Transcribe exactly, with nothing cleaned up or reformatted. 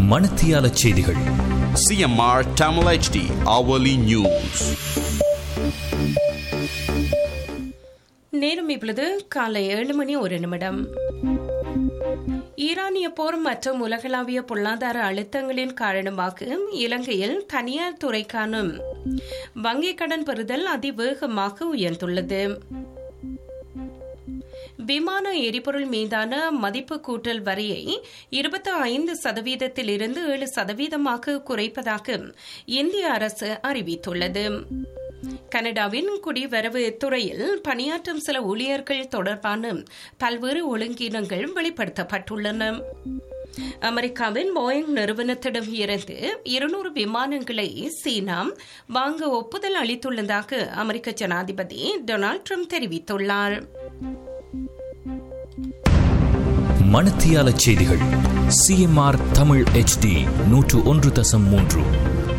மணத்தியால செய்திகள். C M R Tamil H D hourly news. நேரம் இப்பொழுது காலை ஏழு மணி ஒரு நிமிடம். ஈரானிய போர் மற்றும் உலகளாவிய பொருளாதார அழுத்தங்களின் காரணமாக இலங்கையில் தனியார் துறைக்கான வங்கிக் கடன் பெறுதல் அதிவேகமாக உயர்ந்துள்ளது. விமான எரிபொருள் மீதான மதிப்பு கூட்டல் வரியை இருபத்தி ஐந்து சதவீதத்தில் இருந்து ஏழு சதவீதமாக குறைப்பதாக இந்திய அரசு அறிவித்துள்ளது. கனடாவின் குடிவரவு துறையில் பணியாற்றும் சில ஊழியர்கள் தொடர்பான பல்வேறு ஒழுங்கீனங்கள் வெளிப்படுத்தப்பட்டுள்ளன. அமெரிக்காவின் போயிங் நிறுவனத்திடம் இருந்து இருநூறு விமானங்களை சீனா வாங்க ஒப்புதல் அளித்துள்ளதாக அமெரிக்க ஜனாதிபதி டொனால்ட் ட்ரம்ப் தெரிவித்துள்ளார். மணத்தியால செய்திகள். C M R Tamil H D நூற்று ஒன்று தசம் மூன்று.